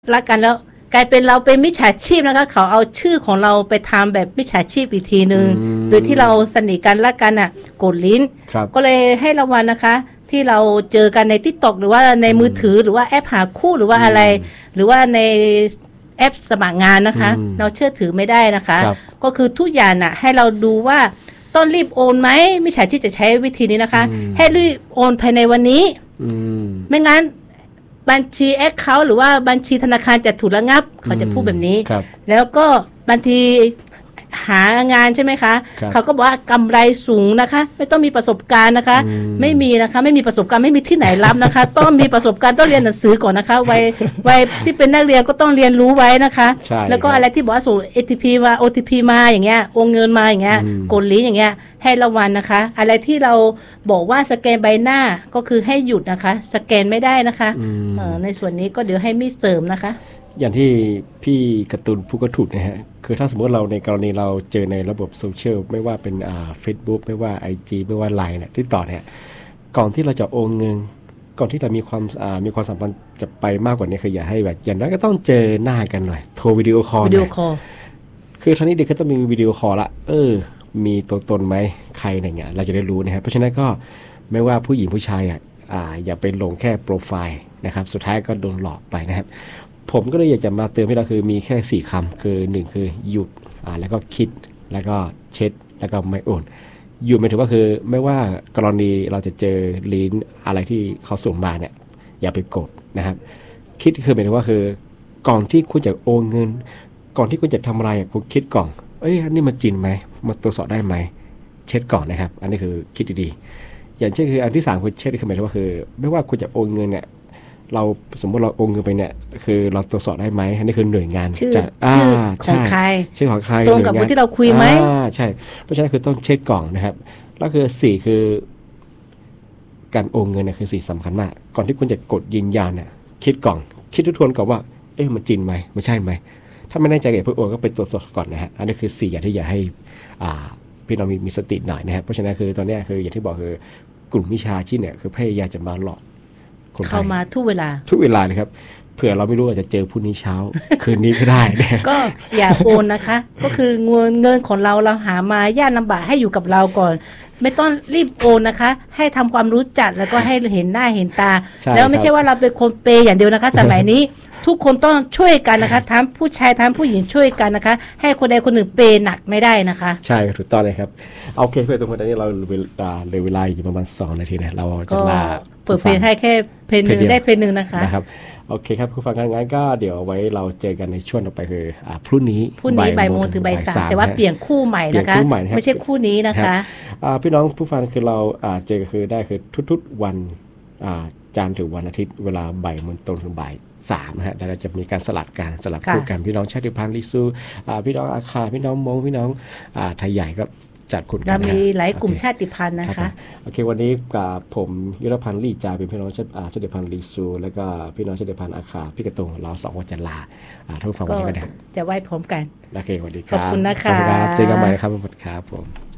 รักกันแล้วกลายเป็นเราเป็นมิจฉาชีพนะคะเขาเอาชื่อของเราไปทำแบบมิจฉาชีพอีกทีนึงโดยที่เราสนิทกันรักกันอ่ะกดลิ้นก็เลยให้รางวัลนะคะที่เราเจอกันใน TikTok หรือว่าในมือถือหรือว่าแอปหาคู่หรือว่าอะไรหรือว่าในแอปสมัครงานนะคะเราเชื่อถือไม่ได้นะคะก็คือทุกอย่างน่ะให้เราดูว่าต้องรีบโอนไหมมิจฉาชีพจะใช้วิธีนี้นะคะให้รีบโอนภายในวันนี้ไม่งั้นบัญชีแอคเคาท์หรือว่าบัญชีธนาคารจะถูกระงับเขาจะพูดแบบนี้แล้วก็บางทีหางานใช่ไหมคะเขาก็บอกว่ากำไรสูงนะคะไม่ต้องมีประสบการณ์นะคะไม่มีนะคะไม่มีประสบการณ์ไม่มีที่ไหนรับนะคะ ต้องมีประสบการณ์ต้องเรียนหนังสือก่อนนะคะวัยที่เป็นนักเรียนก็ต้องเรียนรู้ไว้นะคะแล้วก็อะไรที่บอกว่าส่ง ATP มา OTP มาอย่างเงี้ยโอนเงินมาอย่างเงี้ยกดลิงก์อย่างเงี้ยให้ระวังนะคะอะไรที่เราบอกว่าสแกนใบหน้าก็คือให้หยุดนะคะสแกนไม่ได้นะคะในส่วนนี้ก็เดี๋ยวให้มีเสริมนะคะอย่างที่พี่การ์ตูนพูดก็ถูกนะฮะคือถ้าสมมติเราในกรณีเราเจอในระบบโซเชียลไม่ว่าเป็นFacebook ไม่ว่า IG ไม่ว่า LINE เนี่ยที่ต่อเนี่ยก่อนที่เราจะโอนเงินก่อนที่เรามีความสัมพันธ์จะไปมากกว่านี้คืออย่าให้แบบอย่างน้อยก็ต้องเจอหน้ากันหน่อยโทรวิดีโอคอลคือท่านี้เด็กก็ต้องมีวิดีโอคอลละมีตัวตนไหมใครเนี่ยเราจะได้รู้นะครับเพราะฉะนั้นก็ไม่ว่าผู้หญิงผู้ชายอย่าไปลงแค่โปรไฟล์นะครับสุดท้ายก็โดนหลอกไปนะครับผมก็เลยอยากจะมาเตือนให้เราคือมีแค่4คำคือ1คือหยุดแล้วก็คิดแล้วก็เช็ดแล้วก็ไม่โอนหยุดหมายถึงว่าคือไม่ว่ากรณีเราจะเจอลิงก์อะไรที่เขาส่งมาเนี่ยอย่าไปกดนะครับคิดคือหมายถึงว่าคือก่อนที่คุณจะโอนเงินก่อนที่คุณจะทำอะไรคุณคิดก่อนอันนี้มันจริงไหมมันตรวจสอบได้ไหมเช็ดก่อนนะครับอันนี้คือคิดดีๆอย่างเช่นคืออันที่3คือเช็ดคือหมายถึงว่าคือไม่ว่าคุณจะโอนเงินเนี่ยเราสมมติเราโอนเงินไปเนี่ยคือเราตรวจสอบได้ไหมอันนี้คือหน่วยงานชื่อของใครชื่อของใครตรงกับคนที่เราคุยไหมใช่เพราะฉะนั้นคือต้องเช็คก่อนนะครับแล้วคือ4คือการโอนเงินเนี่ยคือสิ่งสำคัญมากก่อนที่คุณจะกดยืนยันเนี่ยคิดก่อนคิดทบทวนก่อนว่ามันจริงไหมมันใช่ไหมถ้าไม่แน่ใจอย่าเพิ่งโอนก็ไปตรวจสอบก่อนนะฮะอันนี้คือ4อย่างที่อยากให้พี่น้องมีสติหน่อยนะครับเพราะฉะนั้นคือตอนนี้คืออย่างที่บอกคือกลุ่มมิจฉาชีพเนี่ยคือพยายามจะมาหลอกเข้ามาทุกเวลาเลยครับเผื่อเราไม่รู้อาจจะเจอพรุ่งนี้เช้า คืนนี้ก็ได้ก็อย่าโอนนะคะก็คือเงินของเราหามายากลำบากให้อยู่กับเราก่อนไม่ต้องรีบโอนนะคะให้ทำความรู้จักแล้วก็ให้เห็นหน้าเห็นตาแล้วไม่ใช่ว่าเราเป็นคนเปย์อย่างเดียวนะคะสมัยนี้ทุกคนต้องช่วยกันนะคะทั้งผู้ชายทั้งผู้หญิงช่วยกันนะคะให้คนใดคนหนึ่งเปย์หนักไม่ได้นะคะใช่ถูกต้องเลยครับโอเคเพื่อนตรงนี้เราเหลือเวลาอยู่ประมาณ2นาทีนะเราจะลาเปิดเพลงให้แค่เพลงนึงได้เพลงนึงนะคะโอเคครับคุณฟังกันงั้นก็เดี๋ยวไว้เราเจอกันในช่วงต่อไปคือพรุ่งนี้บ่ายโมงถึงบ่าย 3แต่ว่าเปลี่ยนคู่ใหม่นะคะไม่ใช่คู่นี้นะคะพี่น้องผู้ฟังคือเราเจอคือได้คือทุกๆวันจันทร์ถึงวันอาทิตย์เวลาบ่ายโมงตรงถึงบ่าย 3นะฮะเราจะมีการสลับคู่กันพี่น้องชาติพันธุ์ลิซูพี่น้องอาคาพี่น้องมงพี่น้องไทยใหญ่ก็จัดคุณกันมีหลายกลุ่มชาติพันธุ์นะคะโอเควันนี้กับผมยุทธพันธ์ลี่จาเป็นพี่น้องชาติพันธุ์ลิซูแล้วก็พี่น้องชาติพันธุ์อาคาพี่กระตงเรา2คนจะลาทุกฟังวันนี้ก็ได้จะไหว้พร้อมกันโอเคสวัสดีครับขอบคุณนะคะเจอกันใหม่นะครับครับผม